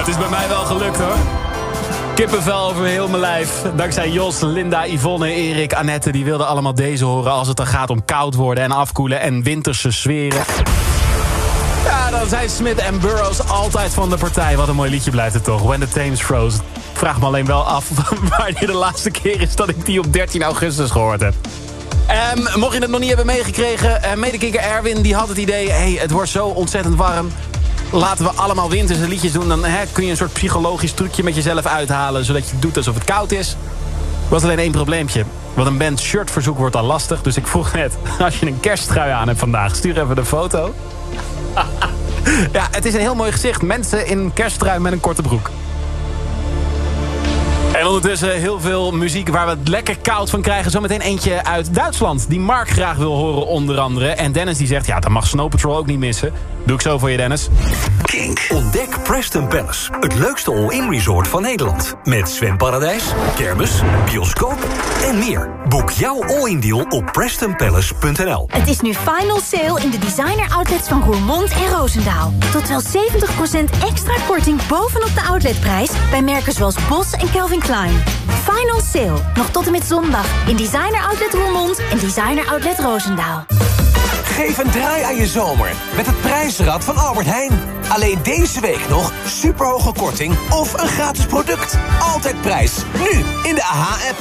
Het is bij mij wel gelukt, hoor. Kippenvel over heel mijn lijf. Dankzij Jos, Linda, Yvonne, Erik, Annette. Die wilden allemaal deze horen als het dan gaat om koud worden en afkoelen en winterse sferen. Ja, dan zijn Smith en Burroughs altijd van de partij. Wat een mooi liedje blijft het toch. When the Thames Froze. Ik vraag me alleen wel af wanneer de laatste keer is dat ik die op 13 augustus gehoord heb. Mocht je het nog niet hebben meegekregen, medekikker Erwin die had het idee, het wordt zo ontzettend warm. Laten we allemaal winterse liedjes doen. Dan kun je een soort psychologisch trucje met jezelf uithalen, zodat je doet alsof het koud is. Er was alleen één probleempje. Want een band shirtverzoek wordt al lastig. Dus ik vroeg net, als je een kersttrui aan hebt vandaag, stuur even de foto. Ja, het is een heel mooi gezicht. Mensen in een kersttrui met een korte broek. En ondertussen heel veel muziek waar we het lekker koud van krijgen. Zometeen eentje uit Duitsland die Mark graag wil horen onder andere. En Dennis die zegt, ja, dat mag Snow Patrol ook niet missen. Doe ik zo voor je, Dennis. Kink. Ontdek Preston Palace, het leukste all-in resort van Nederland. Met zwemparadijs, kermis, bioscoop en meer. Boek jouw all-in deal op prestonpalace.nl. Het is nu final sale in de designer outlets van Roermond en Roosendaal. Tot wel 70% extra korting bovenop de outletprijs bij merken zoals Bos en Calvin Klein. Final sale, nog tot en met zondag in designer outlet Roermond en designer outlet Roosendaal. Geef een draai aan je zomer met het prijsrad van Albert Heijn. Alleen deze week nog superhoge korting of een gratis product. Altijd prijs. Nu in de AH-app.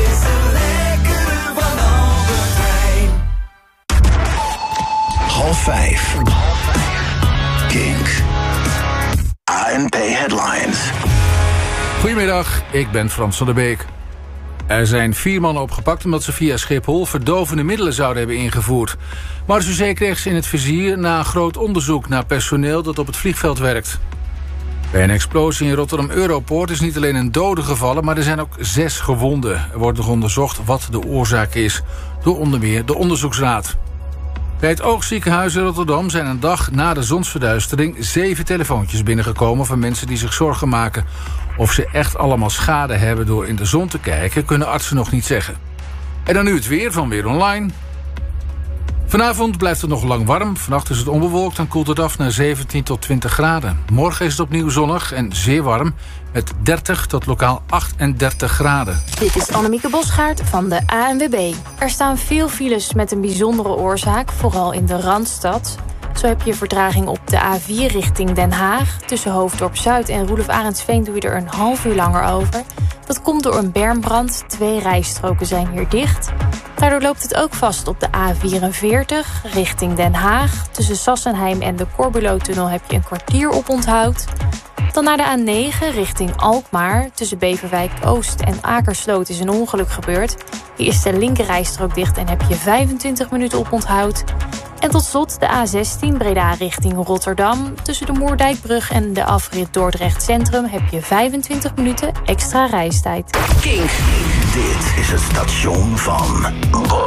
Half 5. Kink. ANP Headlines. Goedemiddag, ik ben Frans van der Beek. Er zijn 4 mannen opgepakt omdat ze via Schiphol verdovende middelen zouden hebben ingevoerd. Marseillais kreeg ze in het vizier na een groot onderzoek naar personeel dat op het vliegveld werkt. Bij een explosie in Rotterdam Europoort is niet alleen een dode gevallen, maar er zijn ook 6 gewonden. Er wordt nog onderzocht wat de oorzaak is, door onder meer de onderzoeksraad. Bij het Oogziekenhuis in Rotterdam zijn een dag na de zonsverduistering 7 telefoontjes binnengekomen van mensen die zich zorgen maken. Of ze echt allemaal schade hebben door in de zon te kijken, kunnen artsen nog niet zeggen. En dan nu het weer van Weer Online. Vanavond blijft het nog lang warm. Vannacht is het onbewolkt en koelt het af naar 17 tot 20 graden. Morgen is het opnieuw zonnig en zeer warm met 30 tot lokaal 38 graden. Dit is Annemieke Bosgaard van de ANWB. Er staan veel files met een bijzondere oorzaak, vooral in de Randstad. Zo heb je vertraging op de A4 richting Den Haag. Tussen Hoofddorp Zuid en Roelof Arendsveen doe je er een half uur langer over. Dat komt door een bermbrand. 2 rijstroken zijn hier dicht. Daardoor loopt het ook vast op de A44 richting Den Haag. Tussen Sassenheim en de Corbulo-tunnel heb je een kwartier op onthoud. Dan naar de A9 richting Alkmaar. Tussen Beverwijk Oost en Akersloot is een ongeluk gebeurd. Hier is de linkerrijstrook dicht en heb je 25 minuten op onthoud. En tot slot de A16 Breda richting Rotterdam. Tussen de Moerdijkbrug en de afrit Dordrecht Centrum heb je 25 minuten extra reistijd. Kink. Dit is het station van